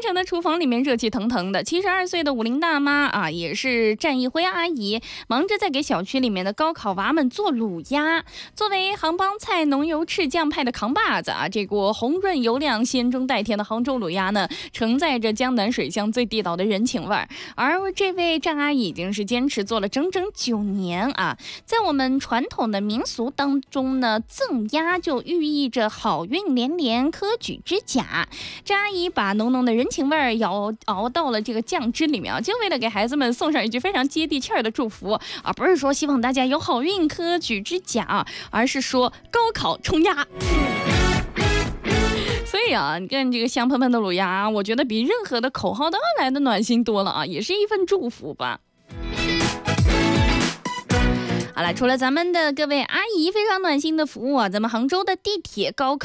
前的厨房里面热气腾腾的，72岁的50大妈啊，也是战一辉阿姨，忙着在给小区里面的高考娃们做卤鸭。作为杭帮菜浓油赤酱派的扛把子啊，这锅红润油亮、鲜中带甜的杭州卤鸭呢，承载着江南水乡最地道的人情味儿。而这位战阿姨已经是坚持做了整整9年啊。在我们传统的民俗当中呢，赠鸭就寓意着好运连连、科举之甲。战阿姨把浓浓的人情味儿熬到了这个酱汁里面啊，就为了给孩子们送上一句非常接地气儿的祝福啊，不是说希望大家有好运、科举之甲，而是说高考冲鸭。所以啊，你看这个香喷喷的卤鸭，我觉得比任何的口号都要来的暖心多了啊，也是一份祝福吧。好了，除了咱们的各位阿姨非常暖心的服务啊，咱们杭州的地铁高考